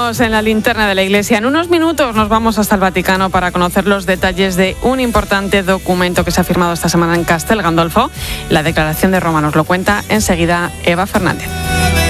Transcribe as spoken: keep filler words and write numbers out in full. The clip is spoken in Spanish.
Seguimos en la linterna de la Iglesia. En unos minutos nos vamos hasta el Vaticano para conocer los detalles de un importante documento que se ha firmado esta semana en Castel Gandolfo. La Declaración de Roma nos lo cuenta enseguida Eva Fernández.